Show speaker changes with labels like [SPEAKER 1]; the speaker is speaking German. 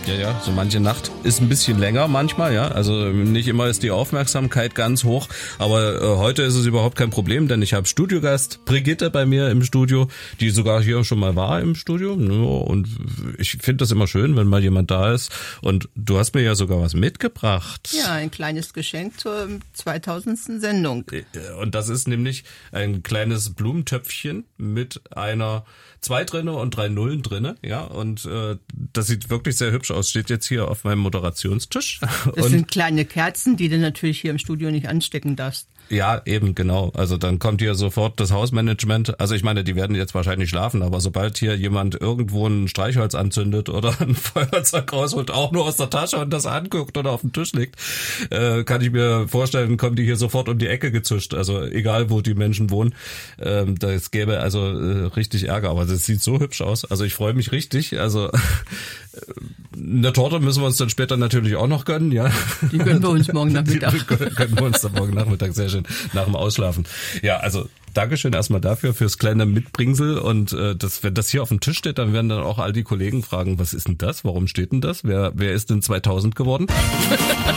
[SPEAKER 1] Ja, so manche Nacht ist ein bisschen länger manchmal, ja. Also nicht immer ist die Aufmerksamkeit ganz hoch, aber heute ist es überhaupt kein Problem, denn ich habe Studiogast Brigitte bei mir im Studio, die sogar hier schon mal war im Studio. Und ich finde das immer schön, wenn mal jemand da ist. Und du hast mir ja sogar was mitgebracht.
[SPEAKER 2] Ja, ein kleines Geschenk zur 2000. Sendung.
[SPEAKER 1] Und das ist nämlich ein kleines Blumentöpfchen mit einer 2 drinne und 3 Nullen drinne, ja, und das sieht wirklich sehr hübsch aus. Steht jetzt hier auf meinem Moderationstisch.
[SPEAKER 2] Das sind kleine Kerzen, die du natürlich hier im Studio nicht anstecken darfst.
[SPEAKER 1] Ja, eben, genau. Also dann kommt hier sofort das Hausmanagement. Also ich meine, die werden jetzt wahrscheinlich schlafen, aber sobald hier jemand irgendwo ein Streichholz anzündet oder ein Feuerzeug rausholt, auch nur aus der Tasche und das anguckt oder auf dem Tisch liegt, kann ich mir vorstellen, kommen die hier sofort um die Ecke gezischt. Also egal, wo die Menschen wohnen, das gäbe also richtig Ärger. Aber das sieht so hübsch aus. Also ich freue mich richtig. Also eine Torte müssen wir uns dann später natürlich auch noch gönnen, ja.
[SPEAKER 2] Die gönnen wir uns morgen Nachmittag.
[SPEAKER 1] Die gönnen wir uns dann morgen Nachmittag, sehr schön, nach dem Ausschlafen. Ja, also Dankeschön erstmal dafür, fürs kleine Mitbringsel. Und wenn das hier auf dem Tisch steht, dann werden dann auch all die Kollegen fragen, was ist denn das? Warum steht denn das? Wer ist denn 2000 geworden?